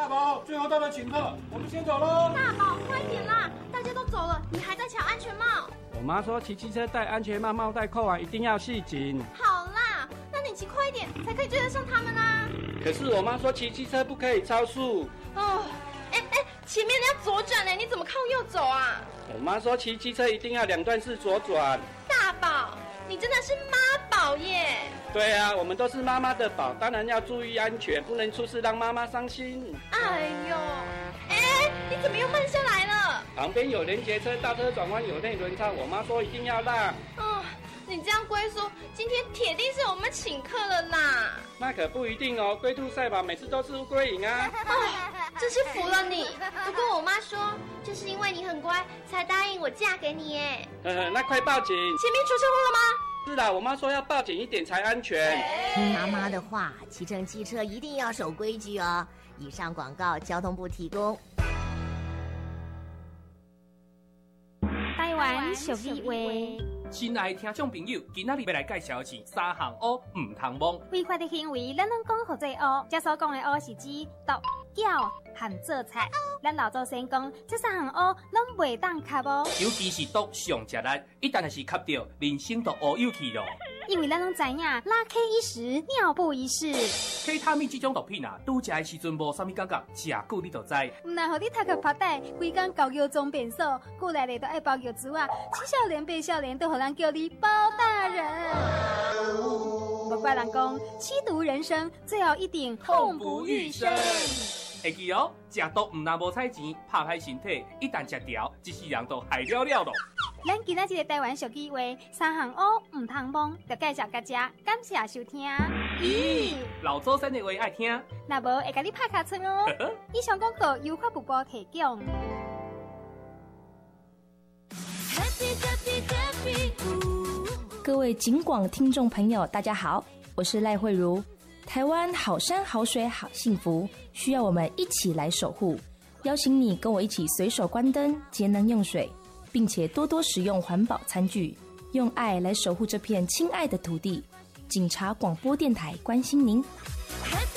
大宝，最后到了请客，我们先走喽。 大宝，快点啦！大家都走了，你还在抢安全帽。 我妈说骑机车戴安全帽，帽带扣完一定要系紧。 好啦，那你骑快一点，才可以追得上他们啊。 可是我妈说骑机车不可以超速。 哦，前面要左转呢，你怎么靠右走啊？ 我妈说骑机车一定要2段式左转。 大宝，你真的是妈宝耶！ 对啊，我们都是妈妈的宝，当然要注意安全，不能出事让妈妈伤心。 哎呦，你怎么又慢下来了？ 旁边有连结车，大车转弯有内轮差，我妈说一定要让。 哦，你这样龟叔，今天铁定是我们请客了啦。 那可不一定哦，龟兔赛跑每次都是乌龟赢啊。 真是服了你。不过我妈说，就是因为你很乖，才答应我嫁给你耶。 那快报警！ 前面出车祸了吗？ 是啦，我妈说要报警一点才安全。 听妈妈的话，骑乘机车一定要守规矩哦。以上广告交通部提供。 台湾俗语话。 亲爱的听众朋友，今仔日要来介绍的是3项乌唔通摸。 违法的行为，咱拢讲好做乌。这所讲的乌是指毒、搅和做菜。咱老祖先讲，这3项乌拢袂当吸哦。 尤其是毒上食力，一旦是吸到，人生都乌有去咯。 因为咱拢知影，拉 K 一时，尿布一世。 K 他命这种毒品啊，拄食的时阵无啥物感觉，食久你就知。 唔然互你头壳拍带，规工搞药装变数，过来咧都爱包药珠啊，7少年8少年都互人叫你包大人。不怪人讲，吸毒人生最后一定痛不欲生。 会记哦，食毒唔但无彩钱，拍歹身体，一旦食掉，一世人都害了了咯。 咱今仔日的台湾俗语话，3项乌唔通摸，就介绍大家，感谢收听。 咦，老祖先的话爱听， 那无会甲你拍卡村哦。以上广告由发布部提供。 各位警广听众朋友，大家好，我是赖慧如。台湾好山好水好幸福，需要我们一起来守护。邀请你跟我一起随手关灯，节能用水，并且多多使用环保餐具，用爱来守护这片亲爱的土地。警察广播电台关心您。